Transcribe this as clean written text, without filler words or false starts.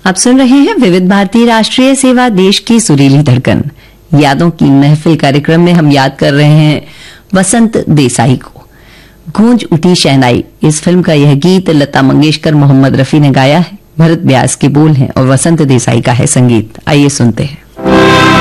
आप सुन रहे हैं विविध भारती राष्ट्रीय सेवा, देश की सुरीली धड़कन। यादों की महफिल कार्यक्रम में हम याद कर रहे हैं वसंत देसाई को। गूंज उठी शहनाई, इस फिल्म का यह गीत लता मंगेशकर, मोहम्मद रफी ने गाया है। भरत व्यास के बोल हैं और वसंत देसाई का है संगीत। आइए सुनते हैं।